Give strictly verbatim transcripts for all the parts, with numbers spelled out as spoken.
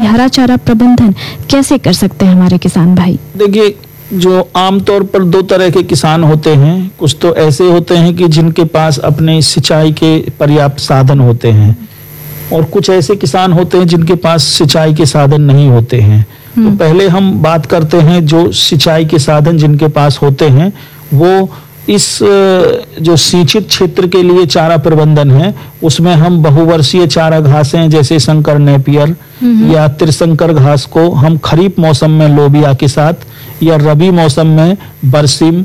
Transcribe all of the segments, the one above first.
हरा चारा प्रबंधन कैसे कर सकते हैं हमारे किसान भाई? देखिए, जो आमतौर पर दो तरह के किसान होते हैं। कुछ तो ऐसे होते हैं कि जिनके पास अपने सिंचाई के पर्याप्त साधन होते हैं, और कुछ ऐसे किसान होते हैं जिनके पास सिंचाई के साधन नहीं होते हैं। तो पहले हम बात करते हैं जो सिंचाई के साधन जिनके पास होते हैं, वो इस जो सिंचित क्षेत्र के लिए चारा प्रबंधन है, उसमें हम बहुवर्षीय चारा घासें जैसे संकर नेपियर या त्रिशंकर घास को हम खरीफ मौसम में लोबिया के साथ या रबी मौसम में बरसीम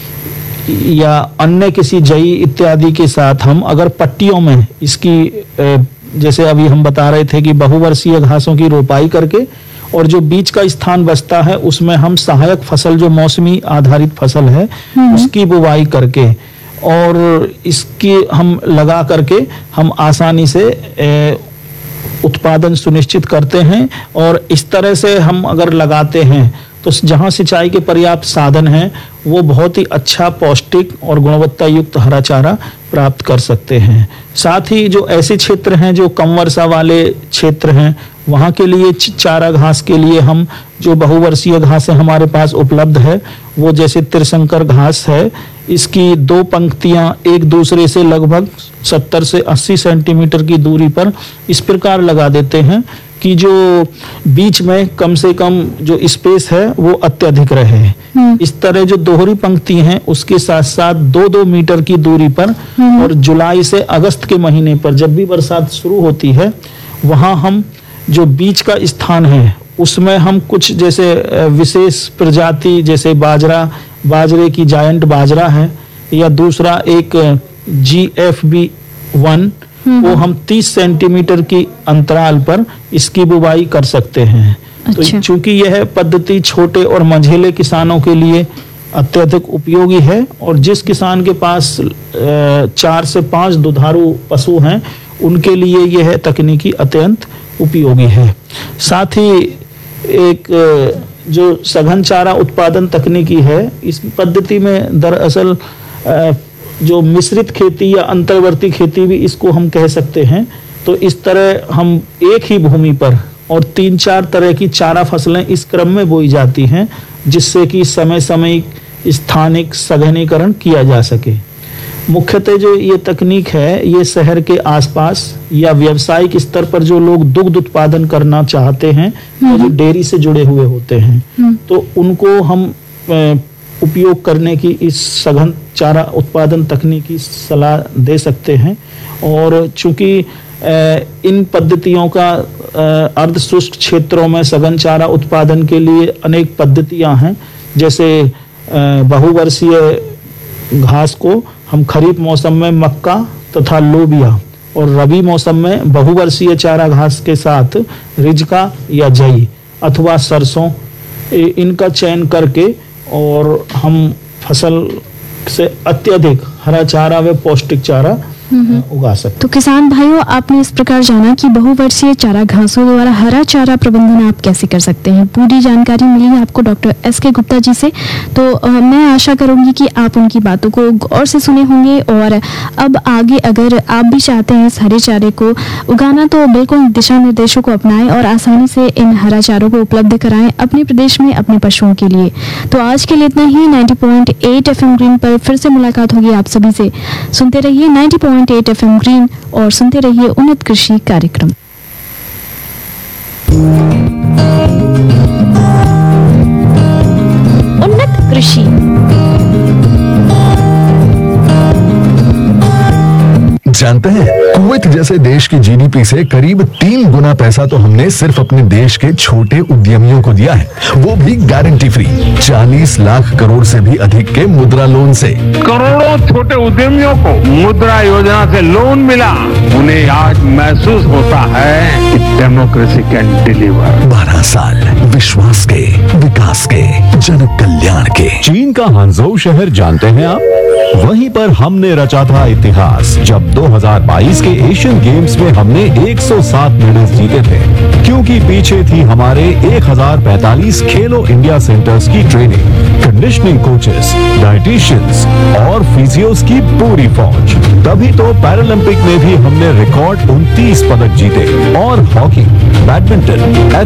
या अन्य किसी जई इत्यादि के साथ हम अगर पट्टियों में इसकी, जैसे अभी हम बता रहे थे कि बहुवर्षीय घासों की रोपाई करके, और जो बीच का स्थान बचता है उसमें हम सहायक फसल जो मौसमी आधारित फसल है उसकी बुवाई करके और इसकी हम लगा करके हम आसानी से ए, उत्पादन सुनिश्चित करते हैं। और इस तरह से हम अगर लगाते हैं तो जहां सिंचाई के पर्याप्त साधन हैं वो बहुत ही अच्छा पौष्टिक और गुणवत्ता युक्त हरा चारा प्राप्त कर सकते हैं। साथ ही जो ऐसे क्षेत्र हैं जो कम वर्षा वाले क्षेत्र हैं, वहां के लिए चारा घास के लिए हम जो बहुवर्षीय घासें हमारे पास उपलब्ध है, वो जैसे त्रिशंकर घास है, इसकी दो पंक्तियां एक दूसरे से लगभग सत्तर से अस्सी सेंटीमीटर की दूरी पर इस प्रकार लगा देते हैं कि जो बीच में कम से कम जो स्पेस है वो अत्यधिक रहे। इस तरह जो दोहरी पंक्ति हैं उसके साथ साथ दो दो मीटर की दूरी पर, और जुलाई से अगस्त के महीने पर जब भी बरसात शुरू होती है, वहां हम जो बीच का स्थान है उसमें हम कुछ जैसे विशेष प्रजाति जैसे बाजरा, बाजरे की जायंट बाजरा है, या दूसरा एक जी एफ बी वन, वो हम तीस सेंटीमीटर की अंतराल पर इसकी बुवाई कर सकते हैं। अच्छा। तो चूंकि यह पद्धति छोटे और मंझेले किसानों के लिए अत्यधिक उपयोगी है, और जिस किसान के पास चार से पांच दुधारू पशु हैं उनके लिए यह तकनीकी अत्यंत उपयोगी है। साथ ही एक जो सघन चारा उत्पादन तकनीकी है, इस पद्धति में दरअसल जो मिश्रित खेती या अंतर्वर्ती खेती भी इसको हम कह सकते हैं। तो इस तरह हम एक ही भूमि पर और तीन चार तरह की चारा फसलें इस क्रम में बोई जाती हैं, जिससे कि समय समय स्थानिक सघनीकरण किया जा सके। मुख्यतः जो ये तकनीक है, ये शहर के आसपास या व्यावसायिक स्तर पर जो लोग दुग्ध उत्पादन करना चाहते हैं, जो डेयरी से जुड़े हुए होते हैं, तो उनको हम उपयोग करने की इस सघन चारा उत्पादन तकनीक की सलाह दे सकते हैं। और चूंकि इन पद्धतियों का अर्ध शुष्क क्षेत्रों में सघन चारा उत्पादन के लिए अनेक पद्धतियां हैं, जैसे बहुवर्षीय घास को हम खरीफ मौसम में मक्का तथा लोबिया, और रबी मौसम में बहुवर्षीय चारा घास के साथ रिजका या जई अथवा सरसों, इनका चयन करके और हम फसल से अत्यधिक हरा चारा व पौष्टिक चारा उगा सकते। तो किसान भाइयों, आपने इस प्रकार जाना कि बहुवर्षीय चारा घासों द्वारा हरा चारा प्रबंधन आप कैसे कर सकते हैं। पूरी जानकारी मिली है आपको डॉक्टर एस के गुप्ता जी से। तो आ, मैं आशा करूंगी कि आप उनकी बातों को गौर से सुने होंगे, और अब आगे अगर आप भी चाहते हैं इस हरे चारे को उगाना, तो बिल्कुल दिशा निर्देशों को अपनाएं और आसानी से इन हरा चारों को उपलब्ध कराएं अपने प्रदेश में अपने पशुओं के लिए। तो आज के लिए इतना ही। Ninety point eight F M green पर फिर से मुलाकात होगी आप सभी से। सुनते रहिए ninety point eight F M green और सुनते रहिए उन्नत कृषि कार्यक्रम। उन्नत कृषि। जानते हैं, कुवैत जैसे देश की जी डी पी से करीब तीन गुना पैसा तो हमने सिर्फ अपने देश के छोटे उद्यमियों को दिया है, वो भी गारंटी फ्री। चालीस लाख करोड़ से भी अधिक के मुद्रा लोन से करोड़ों छोटे उद्यमियों को मुद्रा योजना से लोन मिला। उन्हें आज महसूस होता है कि डेमोक्रेसी कैन डिलीवर। बारह साल विश्वास के, विकास के, जन कल्याण के। चीन का हांगझोउ शहर जानते हैं आप? वहीं पर हमने रचा था इतिहास, जब दो हज़ार बाईस के एशियन गेम्स में हमने एक सौ सात मेडल्स जीते थे, क्योंकि पीछे थी हमारे एक हज़ार पैंतालीस खेलो इंडिया सेंटर्स की ट्रेनिंग, कंडीशनिंग कोचेस, डाइटिशियंस और फिजियोस की पूरी फौज। तभी तो पैरालंपिक में भी हमने रिकॉर्ड उनतीस पदक जीते, और हॉकी, बैडमिंटन,